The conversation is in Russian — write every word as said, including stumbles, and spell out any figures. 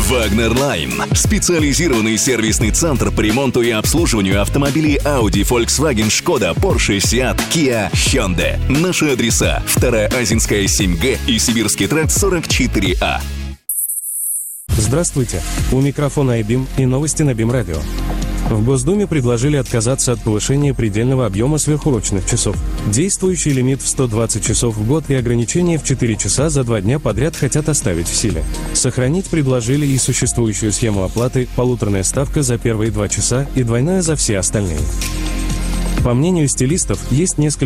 Wagner Line – специализированный сервисный центр по ремонту и обслуживанию автомобилей Audi, Volkswagen, Skoda, Porsche, Seat, Kia, Hyundai. Наши адреса: вторая Азинская, семь Г и Сибирский тракт, сорок четыре А. Здравствуйте, у микрофона айбим и новости на БИМ-радио. В Госдуме предложили отказаться от повышения предельного объема сверхурочных часов. Действующий лимит в сто двадцать часов в год и ограничение в четыре часа за два дня подряд хотят оставить в силе. Сохранить предложили и существующую схему оплаты: полуторная ставка за первые два часа и двойная за все остальные. По мнению стилистов, есть несколько